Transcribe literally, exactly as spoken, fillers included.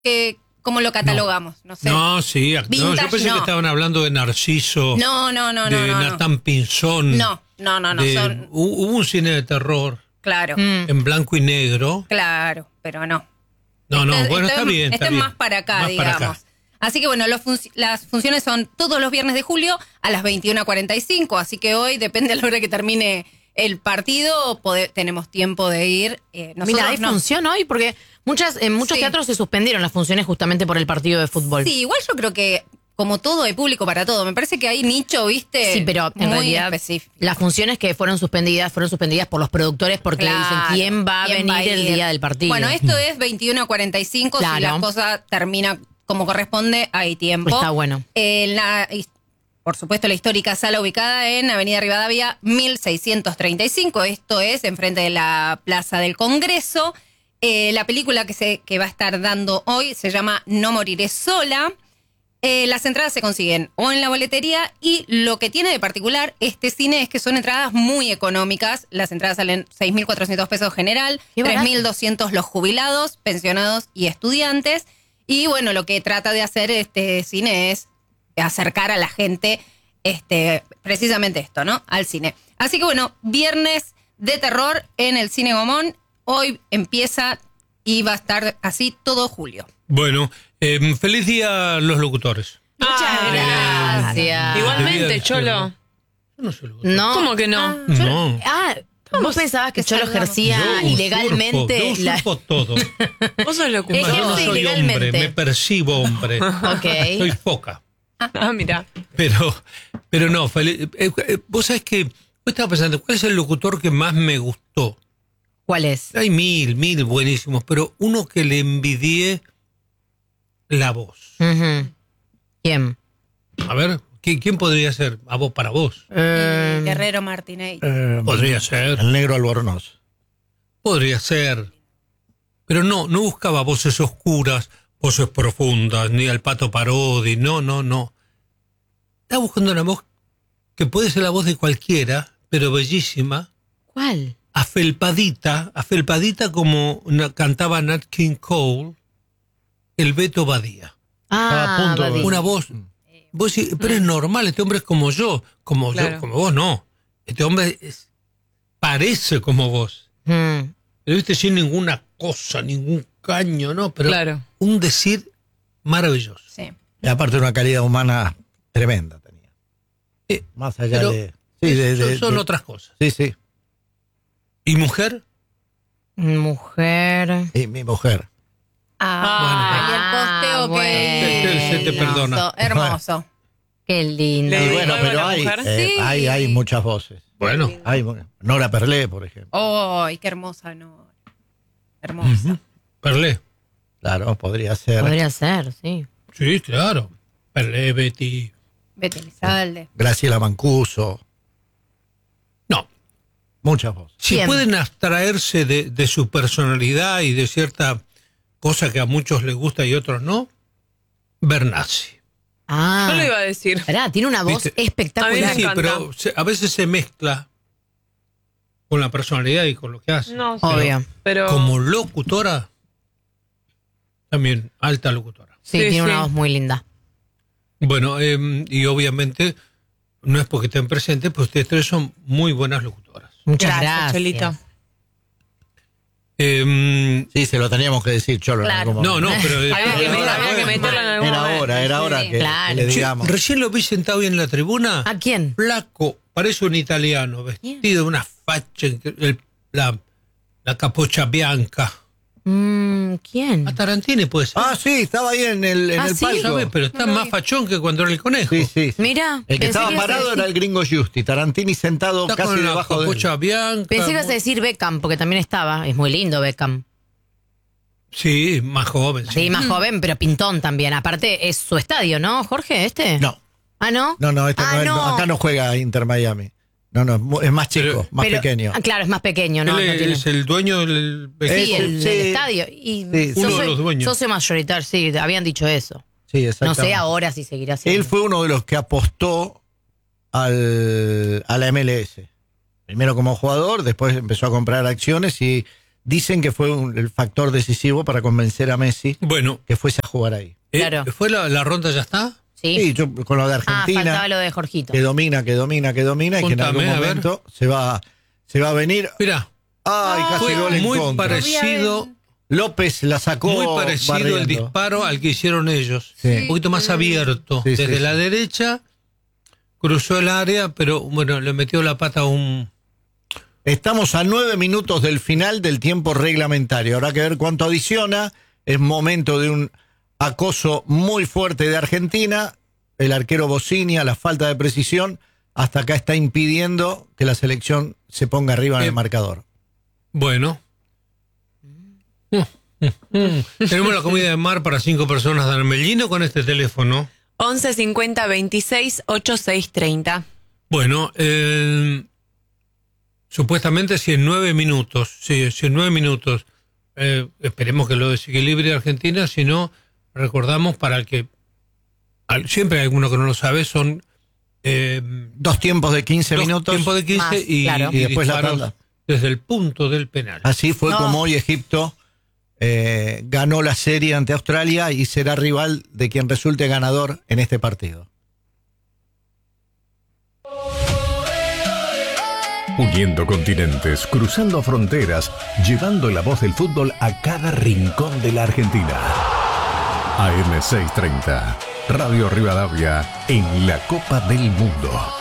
que ¿cómo lo catalogamos? No, no sé. No, sí. No, yo pensé no. que estaban hablando de Narciso. No, no, no, de no. De no, Natán no. Pinzón. No, no, no, no. De, son... Hubo un cine de terror. Claro. Mm. En blanco y negro. Claro, pero no. No, no, este, bueno, este, está bien. Este es más para acá, más digamos. Para acá. Así que bueno, los fun- las funciones son todos los viernes de julio a las veintiuna cuarenta y cinco, así que hoy, depende de la hora que termine el partido, pode- tenemos tiempo de ir. Eh, Mira, ¿hay no. función hoy? Porque muchas en muchos Sí. teatros se suspendieron las funciones justamente por el partido de fútbol. Sí, igual yo creo que como todo hay público para todo. Me parece que hay nicho, ¿viste? Sí, pero en muy realidad específico. las funciones que fueron suspendidas fueron suspendidas por los productores porque Claro. dicen quién va a ¿Quién venir va a el ir? día del partido. Bueno, esto es veintiuna cuarenta y cinco, Claro. si la cosa termina como corresponde, hay tiempo. Está bueno. Eh, la, por supuesto, la histórica sala ubicada en Avenida Rivadavia mil seiscientos treinta y cinco, esto es enfrente de la Plaza del Congreso. Eh, la película que, se, que va a estar dando hoy se llama No moriré sola. Eh, las entradas se consiguen o en la boletería, y lo que tiene de particular este cine es que son entradas muy económicas. Las entradas salen seis mil cuatrocientos pesos general, tres mil doscientos los jubilados, pensionados y estudiantes. Y bueno, lo que trata de hacer este cine es acercar a la gente este, precisamente esto, ¿no? Al cine. Así que bueno, viernes de terror en el Cine Gomón. Hoy empieza y va a estar así todo julio. Bueno, eh, feliz día a los locutores. Muchas Ah, gracias. Eh, Igualmente, debía Cholo. Yo no soy locutor. No. ¿Cómo que no? Ah, yo- No. ah, ¿vos pensabas que Cholo ejercía Yo usurpo, ilegalmente yo la... usurpo todo. Vos sos locutor. Ejerce Yo no soy ilegalmente. hombre, me percibo hombre. Ok. Soy foca. Ah, mira. Pero, pero no, feliz, eh, eh, vos sabés que yo estaba pensando, ¿cuál es el locutor que más me gustó? ¿Cuál es? Hay mil, mil buenísimos, pero uno que le envidié la voz. Ujú. ¿Quién? A ver, ¿quién, quién podría ser? A vos, para vos. Eh, Guerrero Martínez. Eh, Podría ser. El negro Albornoz. Podría ser. Pero no, no buscaba voces oscuras, voces profundas, ni al Pato Parodi, no, no, no. Estaba buscando una voz que puede ser la voz de cualquiera, pero bellísima, ¿Cuál? afelpadita, afelpadita como una- cantaba Nat King Cole, el Beto Badía. Estaba a Ah, punto de- Badía. Una voz, vos decís, pero es normal, este hombre es como yo, como Claro. yo, como vos no. Este hombre es- parece como vos. Mm. Pero viste, sin ninguna cosa, ningún caño, ¿no? Pero Claro. un decir maravilloso. Sí. Y aparte una calidad humana tremenda tenía. Eh, Más allá pero de... Sí, de, son de- son de- otras cosas. sí, sí. ¿Y mujer? Mujer. Y mi mujer. Ah, y el posteo bueno. que... Se te- se te perdona. Hermoso, hermoso. Qué lindo. Le- Y bueno, algo a pero la hay, mujer? eh, Sí. hay, hay muchas voces. Bueno. Hay Nora Perlé, por ejemplo. ¡Ay, qué hermosa Nora! Hermosa. Perlé. Claro, podría ser. Podría ser, sí. Sí, claro. Perlé, Betty. Betty Elizalde. Graciela Mancuso. No. Muchas voces. Si ¿Quién? pueden abstraerse de, de su personalidad y de cierta cosa que a muchos les gusta y a otros no, Bernasi. Ah. Yo lo iba a decir. Esperá, tiene una voz ¿Viste? espectacular. A mí me Sí, encanta. pero se- a veces se mezcla con la personalidad y con lo que hace. No, sí. Obvio. Pero. Como locutora, también alta locutora. Sí, Sí, tiene sí. una voz muy linda. Bueno, eh, y obviamente no es porque estén presentes, pues ustedes tres son muy buenas locutoras. Muchas Gracias, gracias. Cholito. Eh, Sí, se lo teníamos que decir, Cholo. en Claro. algún no, momento. no, pero... Había que, pero- meter- había que meterla en algún Era momento. hora, era hora Sí, que, claro. que le Che, digamos. recién lo vi sentado ahí en la tribuna. ¿A quién? Flaco, parece un italiano, vestido de una facha, el- la, la capucha bianca. Mm, ¿Quién? A Tarantini puede ser. Ah, sí, estaba ahí en el, en Ah, el sí. palco. ¿Sabes? Pero está más fachón que cuando era el conejo. Sí, sí. sí. Mira. El que pensé estaba ibas a parado decir- era el gringo Giusti. Tarantini sentado Está casi con la debajo de él. capucha bianca. Pensé que ibas a muy- decir Beckham, porque también estaba. Es muy lindo Beckham. Sí, más joven. Sí, más joven, pero pintón también. Aparte, es su estadio, ¿no, Jorge? ¿Este? No, Ah, ¿no? no, no, este Ah, no es- no, acá no juega Inter Miami. No, no, es mu- es más chico, Pero- más Pero- pequeño. Ah, claro, es más pequeño, ¿no? Él No tiene- es el dueño del... Sí, Es- el, sí. del estadio. Y Sí, uno de socio- los dueños. Socio mayoritario, sí, habían dicho eso. Sí, No exactamente. sé ahora si seguirá siendo. Él fue uno de los que apostó al, a la M L S. Primero como jugador, después empezó a comprar acciones y dicen que fue un- el factor decisivo para convencer a Messi Bueno, que fuese a jugar ahí. eh, Claro. ¿fue la, la ronda ya está? Sí. Sí, yo con lo de Ah, Argentina, faltaba lo de Jorgito. que domina, que domina, que domina, y que en Contame, algún a ver. momento se va, se va a venir. Mirá, Ay, casi fue gol en muy contra. parecido, López la sacó muy parecido el barriendo. disparo al que hicieron ellos. Sí. Un poquito más abierto. Sí, sí, Desde sí. la derecha, cruzó el área, pero bueno, le metió la pata a un... Estamos a nueve minutos del final del tiempo reglamentario. Habrá que ver cuánto adiciona. Es momento de un acoso muy fuerte de Argentina. El arquero Bocinia, la falta de precisión, hasta acá está impidiendo que la selección se ponga arriba en Eh, el marcador. Bueno. Mm, mm, mm. Tenemos la comida de mar para cinco personas de Armellino con este teléfono. once cincuenta veintiséis ochenta y seis treinta. Bueno, eh, supuestamente si en nueve minutos, si, si en nueve minutos, eh, esperemos que lo desequilibre Argentina, si no, recordamos para el que, al- siempre hay alguno que no lo sabe, son eh, Dos tiempos de quince dos minutos. tiempos de quince Más, y, claro. y Y después la disparos tanda. desde el punto del penal. Así fue No. como hoy Egipto eh, ganó la serie ante Australia y será rival de quien resulte ganador en este partido. Uniendo continentes, cruzando fronteras, llevando la voz del fútbol a cada rincón de la Argentina. A M seiscientos treinta, Radio Rivadavia en la Copa del Mundo.